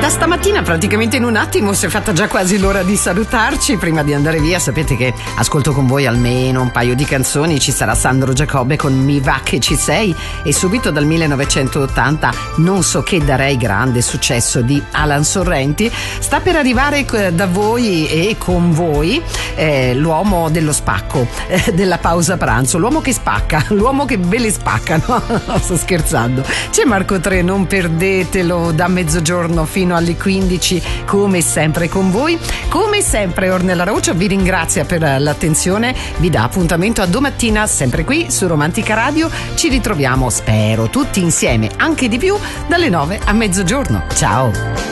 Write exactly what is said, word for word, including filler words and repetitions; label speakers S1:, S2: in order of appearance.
S1: Ma stamattina praticamente in un attimo si è fatta già quasi l'ora di salutarci. Prima di andare via sapete che ascolto con voi almeno un paio di canzoni. Ci sarà Sandro Giacobbe con Mi va che ci sei, e subito dal millenovecentottanta Non so che darei, grande successo di Alan Sorrenti. Sta per arrivare da voi e con voi eh, l'uomo dello spacco, eh, della pausa pranzo, l'uomo che spacca, l'uomo che ve le spacca, no? Sto scherzando. C'è Marco tre, non perdetelo, da mezzogiorno fino alle quindici, come sempre con voi. Come sempre Ornella Raucio vi ringrazia per l'attenzione, vi dà appuntamento a domattina sempre qui su Romantica Radio. Ci ritroviamo, spero tutti insieme, anche di più, dalle nove a mezzogiorno. Ciao.